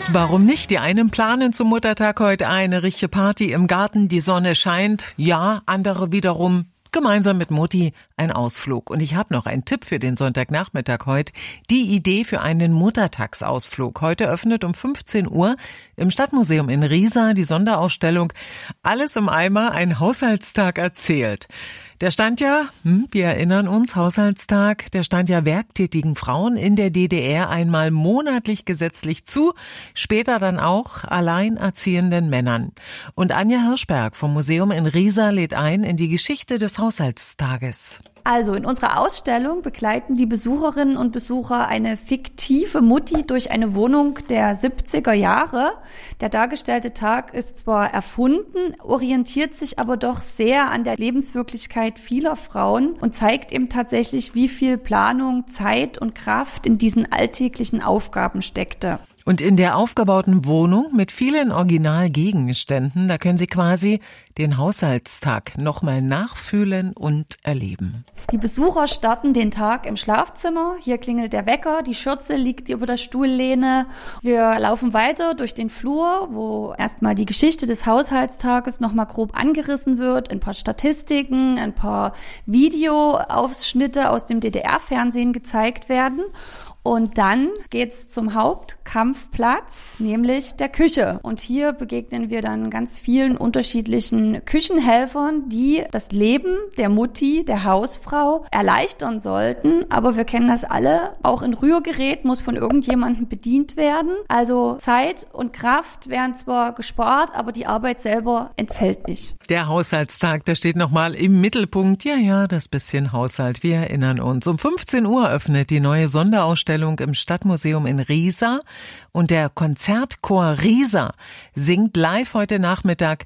Warum nicht? Die einen planen zum Muttertag heute eine richtige Party im Garten, die Sonne scheint. Ja, andere wiederum gemeinsam mit Mutti ein Ausflug. Und ich habe noch einen Tipp für den Sonntagnachmittag heute. Die Idee für einen Muttertagsausflug. Heute öffnet um 15 Uhr im Stadtmuseum in Riesa die Sonderausstellung Alles im Eimer, ein Haushaltstag erzählt. Der stand ja, wir erinnern uns, Haushaltstag, der stand ja werktätigen Frauen in der DDR einmal monatlich gesetzlich zu, später dann auch alleinerziehenden Männern. Und Anja Hirschberg vom Museum in Riesa lädt ein in die Geschichte des Haushaltstages. Also in unserer Ausstellung begleiten die Besucherinnen und Besucher eine fiktive Mutti durch eine Wohnung der 70er Jahre. Der dargestellte Tag ist zwar erfunden, orientiert sich aber doch sehr an der Lebenswirklichkeit vieler Frauen und zeigt eben tatsächlich, wie viel Planung, Zeit und Kraft in diesen alltäglichen Aufgaben steckte. Und in der aufgebauten Wohnung mit vielen Originalgegenständen, da können Sie quasi den Haushaltstag nochmal nachfühlen und erleben. Die Besucher starten den Tag im Schlafzimmer. Hier klingelt der Wecker, die Schürze liegt über der Stuhllehne. Wir laufen weiter durch den Flur, wo erstmal die Geschichte des Haushaltstages nochmal grob angerissen wird. Ein paar Statistiken, ein paar Videoausschnitte aus dem DDR-Fernsehen gezeigt werden. Und dann geht's zum Hauptkampfplatz, nämlich der Küche. Und hier begegnen wir dann ganz vielen unterschiedlichen Küchenhelfern, die das Leben der Mutti, der Hausfrau erleichtern sollten. Aber wir kennen das alle. Auch ein Rührgerät muss von irgendjemandem bedient werden. Also Zeit und Kraft werden zwar gespart, aber die Arbeit selber entfällt nicht. Der Haushaltstag, der steht nochmal im Mittelpunkt. Ja, das bisschen Haushalt. Wir erinnern uns. Um 15 Uhr öffnet die neue Sonderausstellung im Stadtmuseum in Riesa und der Konzertchor Riesa singt live heute Nachmittag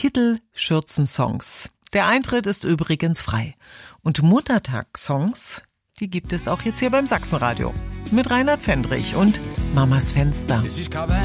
Kittel-Schürzen-Songs. Der Eintritt ist übrigens frei. Und Muttertag-Songs, die gibt es auch jetzt hier beim Sachsenradio. Mit Reinhard Fendrich und Mamas Fenster. Es ist kein